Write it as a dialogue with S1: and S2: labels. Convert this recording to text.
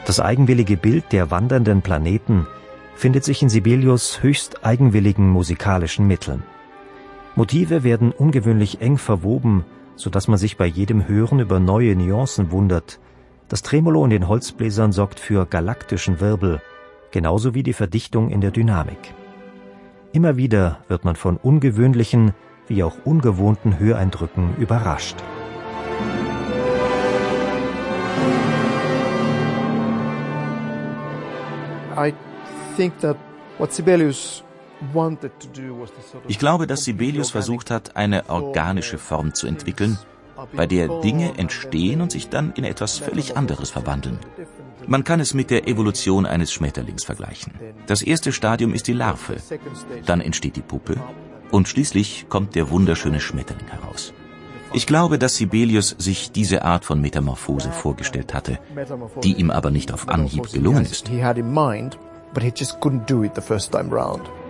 S1: Das eigenwillige Bild der wandernden Planeten findet sich in Sibelius höchst eigenwilligen musikalischen Mitteln. Motive werden ungewöhnlich eng verwoben, sodass man sich bei jedem Hören über neue Nuancen wundert. Das Tremolo in den Holzbläsern sorgt für galaktischen Wirbel, genauso wie die Verdichtung in der Dynamik. Immer wieder wird man von ungewöhnlichen wie auch ungewohnten Höreindrücken überrascht.
S2: Ich glaube, dass Sibelius versucht hat, eine organische Form zu entwickeln, bei der Dinge entstehen und sich dann in etwas völlig anderes verwandeln. Man kann es mit der Evolution eines Schmetterlings vergleichen. Das erste Stadium ist die Larve, dann entsteht die Puppe und schließlich kommt der wunderschöne Schmetterling heraus. Ich glaube, dass Sibelius sich diese Art von Metamorphose vorgestellt hatte, die ihm aber nicht auf Anhieb gelungen ist.
S3: But he just couldn't do it the first time round.